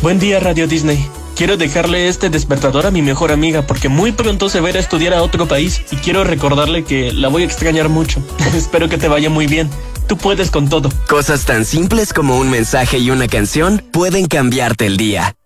Buen día, Radio Disney. Quiero dejarle este despertador a mi mejor amiga porque muy pronto se va a ir a estudiar a otro país y quiero recordarle que la voy a extrañar mucho. Espero que te vaya muy bien. Tú puedes con todo. Cosas tan simples como un mensaje y una canción pueden cambiarte el día.